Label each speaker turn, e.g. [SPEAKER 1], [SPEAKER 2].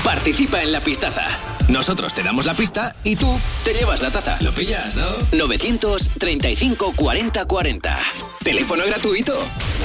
[SPEAKER 1] Participa en la pistaza. Nosotros te damos la pista y tú te llevas la taza.
[SPEAKER 2] Lo pillas, ¿no?
[SPEAKER 1] 935 40 40. Teléfono gratuito.